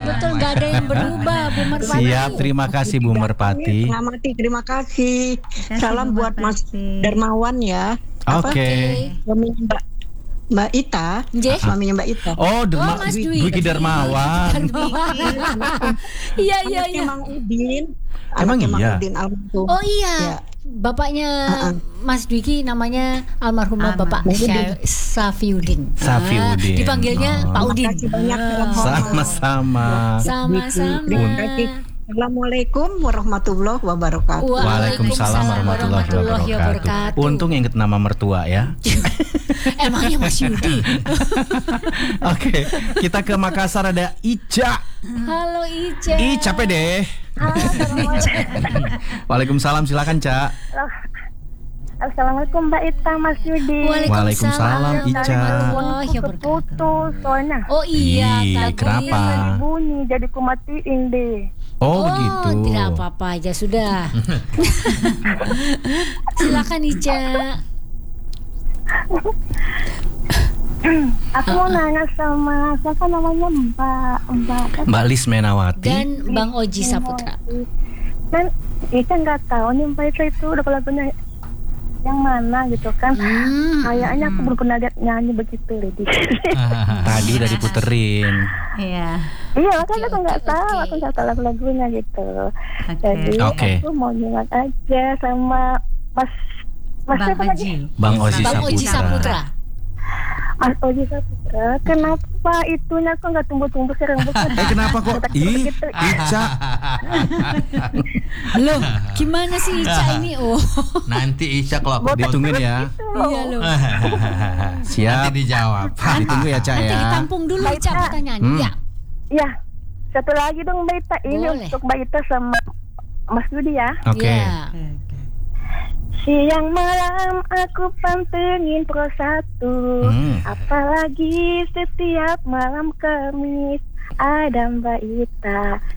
betul, nggak ada yang berubah, Bu Merpati. Siap, terima kasih Bu Merpati. Mengamati, terima kasih. Salam Bu buat Mas Merpati. Dermawan ya. Oke. Suaminya Mbak Ita. Nggih. Suaminya Mbak Ita. Oh, Mas Dwi. Dwiki Darmawan. Iya. Mang Udin. Emang Anaknya Mang iya? Udin almarhum. Oh iya. Ya. Bapaknya Mas Dwiki namanya almarhumah Bapak Safiuddin. Safiuddin. Dipanggilnya Pak Udin. Terima kasih banyak. Sama-sama. Sama-sama. Terima kasih. Assalamualaikum warahmatullahi wabarakatuh. Waalaikumsalam warahmatullahi wabarakatuh. Untung inget nama mertua ya. Emangnya Mas Yudi. Oke, kita ke Makassar ada Ica. Halo Ica. Capek deh. Waalaikumsalam, silakan Ca. Assalamualaikum Mbak Ita, Mas Yudi. Waalaikumsalam Ica. Putus soalnya. Oh iya, tadi kenapa? Bunyi jadi kumatiin deh. Oh begitu. Tidak apa-apa aja sudah. Silakan Ica. Aku mau nanya sama siapa namanya Mbak Lis Menawati dan Bang Oji Saputra. Dan Ica nggak tahu nih Mbak Ita itu udah lagunya yang mana gitu kan. Kayaknya aku belum pernah lihat nyanyi begitu Lady. tadi udah diputerin. Iya. Iya makanya aku nggak tahu, aku nggak tahu lagu-lagunya gitu. Jadi aku mau nyanyi aja sama Mas Bang Oji. Bang Oji Saputra. Mas Oji Saputra, kenapa itunya kok nggak tumbuh-tumbuh sih rambutnya? Kenapa kok? Ica. Loh, gimana sih Ica ini? Oh, Nanti Ica kalau ditungguin ya. iya loh. Siap. nanti dijawab. Ditunggu ya Ca Nanti ya. ditampung dulu Ica pertanyaannya. Ya. Ya, satu lagi dong Mbak Ita. Ini Boleh. untuk Mbak Ita sama Mas Yudi ya. Oke. Ya. Siang malam aku pantengin Pro 1, apalagi setiap malam Kamis ada Mbak Ita